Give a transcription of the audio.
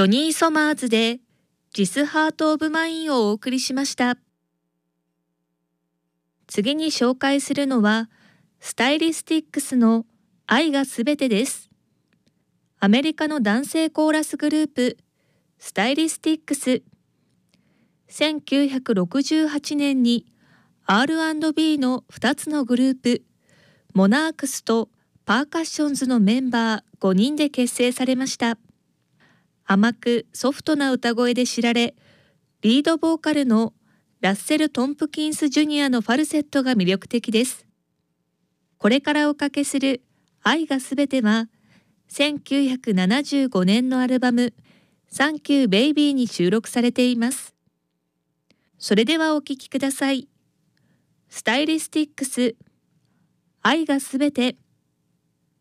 ジョニー・ソマーズでジス・ハート・オブ・マインをお送りしました。次に紹介するのはスタイリスティックスの愛がすべてです。アメリカの男性コーラスグループスタイリスティックス。1968年に R&B の2つのグループモナークスとパーカッションズのメンバー5人で結成されました。甘くソフトな歌声で知られ、リードボーカルのラッセル・トンプキンス・ジュニアのファルセットが魅力的です。これからおかけする愛がすべては、1975年のアルバムサンキューベイビーに収録されています。それではお聴きください。スタイリスティックス、愛がすべて。